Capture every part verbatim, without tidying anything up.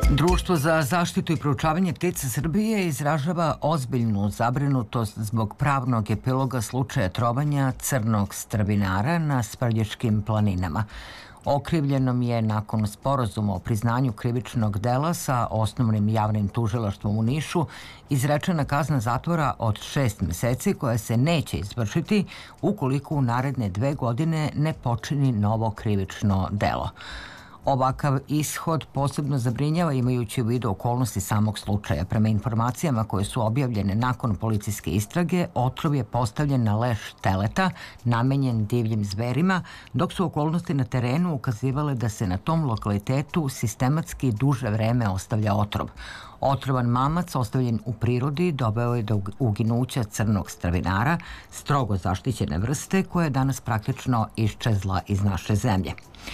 Društvo za zaštitu i proučavanje ptica Srbije izražava ozbiljnu zabrinutost zbog pravnog epiloga slučaja trovanja crnog strvinara na Sprljiškim planinama. Okrivljenom je nakon sporazuma o priznanju krivičnog dela sa osnovnim javnim tužilaštvom u Nišu izrečena kazna zatvora od šest meseci koja se neće izvršiti ukoliko u naredne dve godine ne počini novo krivično delo. Ovakav ishod posebno zabrinjava imajući u vidu okolnosti samog slučaja. Prema informacijama koje su objavljene nakon policijske istrage, otrov je postavljen na leš teleta namenjen divljim zverima, dok su okolnosti na terenu ukazivale da se na tom lokalitetu sistematski duže vreme ostavlja otrov. Otrovan mamac ostavljen u prirodi doveo je do uginuća crnog strvinara, strogo zaštićene vrste koja je danas praktično iščezla iz naše zemlje.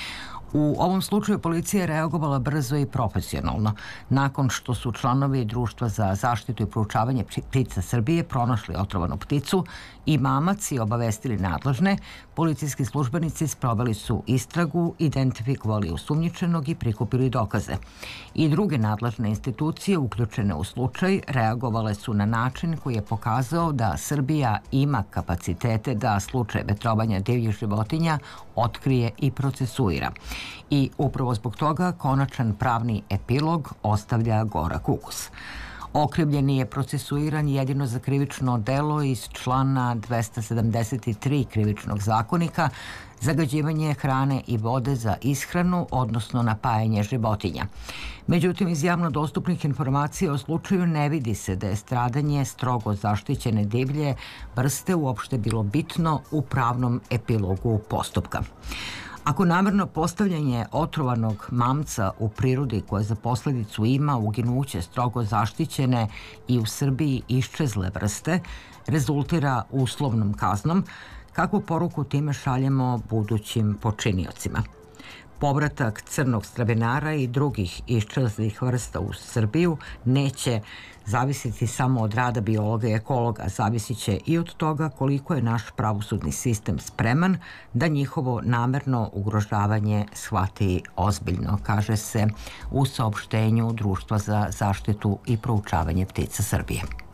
U ovom slučaju policija je reagovala brzo i profesionalno. Nakon što su članovi Društva za zaštitu i proučavanje ptica Srbije pronašli otrovanu pticu i mamac i obavestili nadležne, policijski službenici sproveli su istragu, identifikovali osumnjičenog i prikupili dokaze. I druge nadležne institucije uključene u slučaj reagovale su na način koji je pokazao da Srbija ima kapacitete da slučajeve trovanja divljih životinja otkrije i procesuira. I upravo zbog toga konačan pravni epilog ostavlja gorak ukus. Okrivljeni je procesuiran jedino za krivično delo iz člana dvesta sedamdeset tri krivičnog zakonika, zagađivanje hrane i vode za ishranu, odnosno napajanje životinja. Međutim, iz javno dostupnih informacija o slučaju ne vidi se da je stradanje strogo zaštićene divlje vrste uopšte bilo bitno u pravnom epilogu postupka. Ako namerno postavljanje otrovanog mamca u prirodi koja za posledicu ima uginuće strogo zaštićene i u Srbiji iščezle vrste rezultira uslovnom kaznom, kakvu poruku time šaljemo budućim počiniocima? Povratak crnog strvinara i drugih iščezlih vrsta u Srbiju neće zavisiti samo od rada biologa i ekologa, zavisit će i od toga koliko je naš pravosudni sistem spreman da njihovo namerno ugrožavanje shvati ozbiljno, kaže se u saopštenju Društva za zaštitu i proučavanje ptica Srbije.